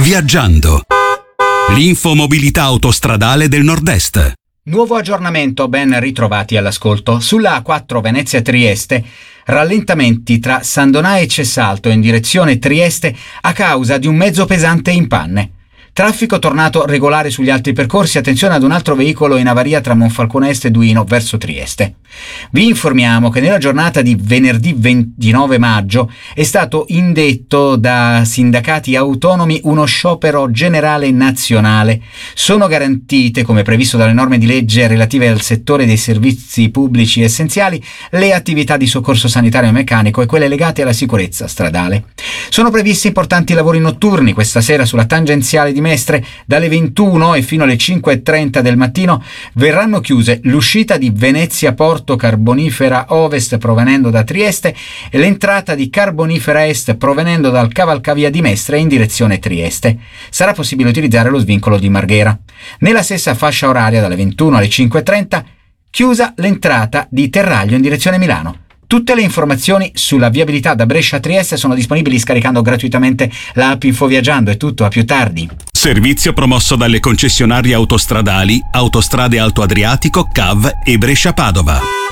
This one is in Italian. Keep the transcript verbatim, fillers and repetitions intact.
Viaggiando. L'infomobilità autostradale del Nord-Est. Nuovo aggiornamento, ben ritrovati all'ascolto. Sulla A quattro Venezia-Trieste, rallentamenti tra San Donà e Cessalto in direzione Trieste a causa di un mezzo pesante in panne. Traffico tornato regolare sugli altri percorsi, attenzione ad un altro veicolo in avaria tra Monfalcone Est e Duino verso Trieste. Vi informiamo che nella giornata di venerdì ventinove maggio è stato indetto da sindacati autonomi uno sciopero generale nazionale. Sono garantite, come previsto dalle norme di legge relative al settore dei servizi pubblici essenziali, le attività di soccorso sanitario e meccanico e quelle legate alla sicurezza stradale. Sono previsti importanti lavori notturni questa sera sulla tangenziale di Mestre. Dalle ventuno e fino alle cinque e trenta del mattino verranno chiuse l'uscita di Venezia Porto Carbonifera Ovest provenendo da Trieste e l'entrata di Carbonifera Est provenendo dal cavalcavia di Mestre in direzione Trieste. Sarà possibile utilizzare lo svincolo di Marghera. Nella stessa fascia oraria dalle ventuno alle cinque e trenta chiusa l'entrata di Terraglio in direzione Milano. Tutte le informazioni sulla viabilità da Brescia a Trieste sono disponibili scaricando gratuitamente l'app Infoviaggiando. È tutto, a più tardi. Servizio promosso dalle concessionarie autostradali Autostrade Alto Adriatico, C A V e Brescia Padova.